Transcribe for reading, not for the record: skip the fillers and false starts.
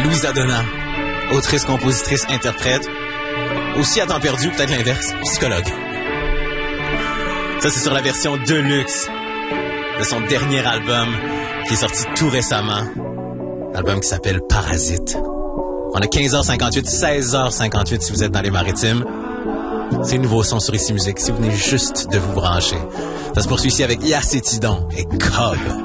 Louisa Donna, autrice, compositrice, interprète. Aussi à temps perdu, peut-être l'inverse, psychologue. Ça, c'est sur la version deluxe de son dernier album qui est sorti tout récemment. Album qui s'appelle Parasite. On a 15h58, 16h58 si vous êtes dans les Maritimes. C'est le nouveau son sur Ici Musique, si vous venez juste de vous brancher. Ça se poursuit ici avec Yacétidon et Cobb.